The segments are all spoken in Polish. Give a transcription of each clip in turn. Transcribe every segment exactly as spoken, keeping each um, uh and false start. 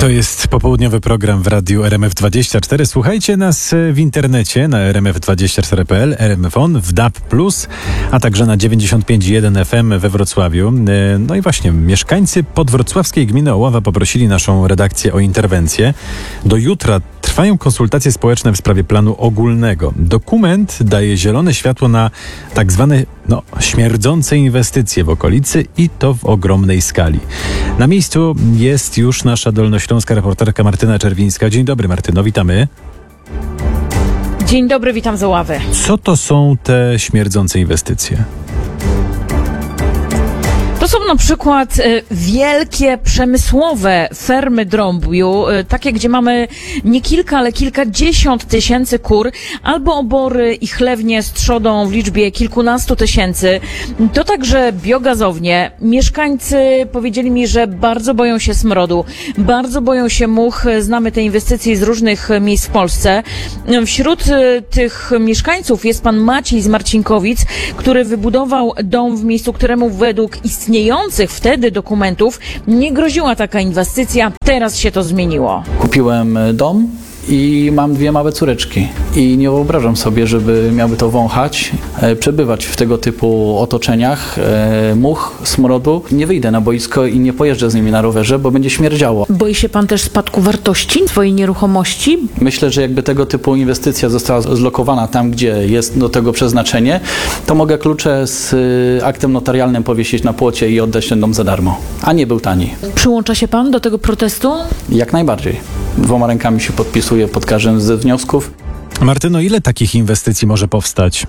To jest popołudniowy program w radiu R M F dwadzieścia cztery. Słuchajcie nas w internecie na r m f dwadzieścia cztery kropka p l, R M F on, w D A B plus, a także na dziewięćdziesiąt pięć przecinek jeden F M we Wrocławiu. No i właśnie, mieszkańcy podwrocławskiej gminy Oława poprosili naszą redakcję o interwencję. Do jutra trwają konsultacje społeczne w sprawie planu ogólnego. Dokument daje zielone światło na tak zwane no, śmierdzące inwestycje w okolicy i to w ogromnej skali. Na miejscu jest już nasza dolnośląska reporterka Martyna Czerwińska. Dzień dobry, Martyno, witamy. Dzień dobry, witam z Oławy. Co to są te śmierdzące inwestycje? To są na przykład y, wielkie przemysłowe fermy drąbiu, y, takie, gdzie mamy nie kilka, ale kilkadziesiąt tysięcy kur, albo obory i chlewnie z trzodą w liczbie kilkunastu tysięcy. To także biogazownie. Mieszkańcy powiedzieli mi, że bardzo boją się smrodu, bardzo boją się much. Znamy te inwestycje z różnych miejsc w Polsce. Wśród y, tych mieszkańców jest pan Maciej z Marcinkowic, który wybudował dom, w miejscu któremu według istniejących istniejących wtedy dokumentów nie groziła taka inwestycja. Teraz się to zmieniło. Kupiłem dom i mam dwie małe córeczki i nie wyobrażam sobie, żeby miały to wąchać, e, przebywać w tego typu otoczeniach, e, much, smrodu. Nie wyjdę na boisko i nie pojeżdżę z nimi na rowerze, bo będzie śmierdziało. Boi się pan też spadku wartości swojej nieruchomości? Myślę, że jakby tego typu inwestycja została zlokowana tam, gdzie jest do tego przeznaczenie, to mogę klucze z y, aktem notarialnym powiesić na płocie i oddać ten dom za darmo. A nie był tani. Przyłącza się pan do tego protestu? Jak najbardziej. Dwoma rękami się podpisuję pod każdym ze wniosków. Martyno, ile takich inwestycji może powstać?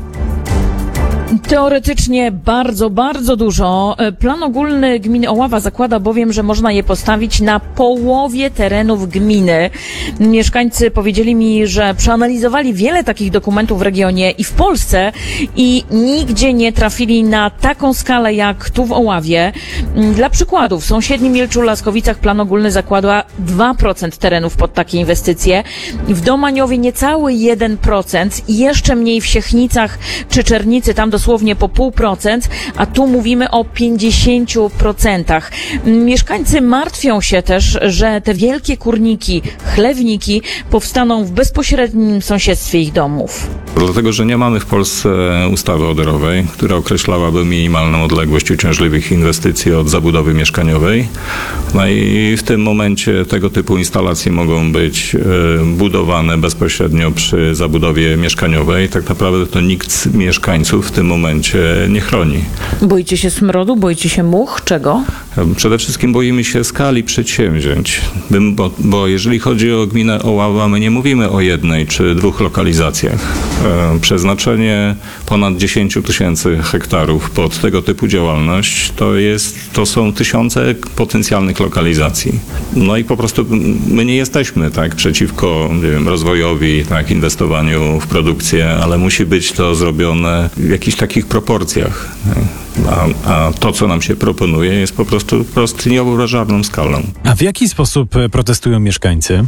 Teoretycznie bardzo, bardzo dużo. Plan ogólny gminy Oława zakłada bowiem, że można je postawić na połowie terenów gminy. Mieszkańcy powiedzieli mi, że przeanalizowali wiele takich dokumentów w regionie i w Polsce i nigdzie nie trafili na taką skalę jak tu w Oławie. Dla przykładu, w sąsiednim Mielcu-Laskowicach plan ogólny zakłada dwa procent terenów pod takie inwestycje. W Domaniowie niecały jeden procent i jeszcze mniej w Siechnicach czy Czernicy, tam dosłownie po pół procent, a tu mówimy o pięćdziesięciu procentach. Mieszkańcy martwią się też, że te wielkie kurniki, chlewnniki powstaną w bezpośrednim sąsiedztwie ich domów. Dlatego, że nie mamy w Polsce ustawy odorowej, która określałaby minimalną odległość uciążliwych inwestycji od zabudowy mieszkaniowej. No i w tym momencie tego typu instalacje mogą być budowane bezpośrednio przy zabudowie mieszkaniowej. Tak naprawdę to nikt z mieszkańców w tym momencie nie chroni. Boicie się smrodu? Boicie się much? Czego? Przede wszystkim boimy się skali przedsięwzięć, bo, bo jeżeli chodzi o gminę Oława, my nie mówimy o jednej czy dwóch lokalizacjach. Przeznaczenie ponad dziesięć tysięcy hektarów pod tego typu działalność to jest, to są tysiące potencjalnych lokalizacji. No i po prostu my nie jesteśmy tak przeciwko, nie wiem, rozwojowi, tak, inwestowaniu w produkcję, ale musi być to zrobione w jakichś takich proporcjach. A, a to, co nam się proponuje, jest po prostu, po prostu niewyobrażalną skalą. A w jaki sposób protestują mieszkańcy?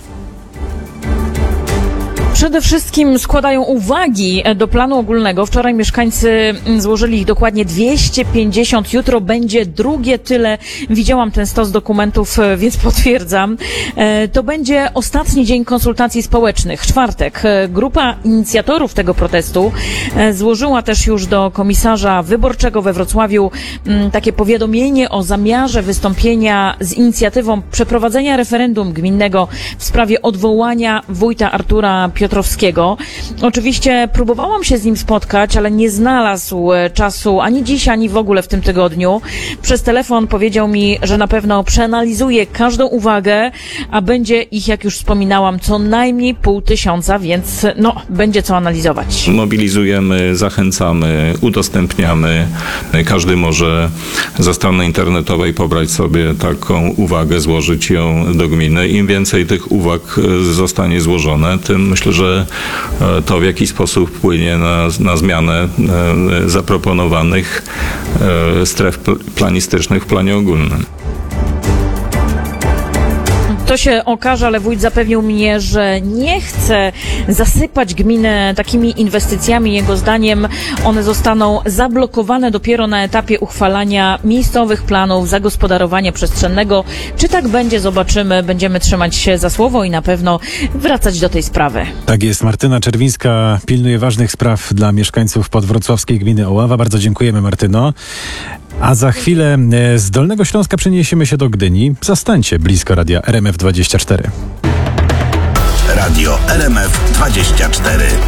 Przede wszystkim składają uwagi do planu ogólnego. Wczoraj mieszkańcy złożyli ich dokładnie dwieście pięćdziesiąt. Jutro będzie drugie tyle. Widziałam ten stos dokumentów, więc potwierdzam. To będzie ostatni dzień konsultacji społecznych. Czwartek. Grupa inicjatorów tego protestu złożyła też już do komisarza wyborczego we Wrocławiu takie powiadomienie o zamiarze wystąpienia z inicjatywą przeprowadzenia referendum gminnego w sprawie odwołania wójta Artura Piotrowskiego. Oczywiście próbowałam się z nim spotkać, ale nie znalazł czasu ani dziś, ani w ogóle w tym tygodniu. Przez telefon powiedział mi, że na pewno przeanalizuje każdą uwagę, a będzie ich, jak już wspominałam, co najmniej pół tysiąca, więc no, będzie co analizować. Mobilizujemy, zachęcamy, udostępniamy. Każdy może ze strony internetowej pobrać sobie taką uwagę, złożyć ją do gminy. Im więcej tych uwag zostanie złożone, tym myślę, że to w jakiś sposób wpłynie na, na zmianę zaproponowanych stref planistycznych w planie ogólnym. To To się okaże, ale wójt zapewnił mnie, że nie chce zasypać gminy takimi inwestycjami. Jego zdaniem one zostaną zablokowane dopiero na etapie uchwalania miejscowych planów zagospodarowania przestrzennego. Czy tak będzie, zobaczymy. Będziemy trzymać się za słowo i na pewno wracać do tej sprawy. Tak jest, Martyna Czerwińska pilnuje ważnych spraw dla mieszkańców podwrocławskiej gminy Oława. Bardzo dziękujemy, Martyno. A za chwilę z Dolnego Śląska przeniesiemy się do Gdyni. Zostańcie blisko radia R M F dwadzieścia cztery. Radio R M F dwadzieścia cztery.